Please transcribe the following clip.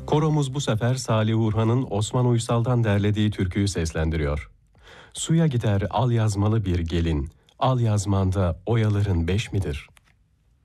Koromuz bu sefer Salih Urhan'ın Osman Uysal'dan derlediği türküyü seslendiriyor. Suya gider al yazmalı bir gelin, al yazmanda oyaların 5 midir?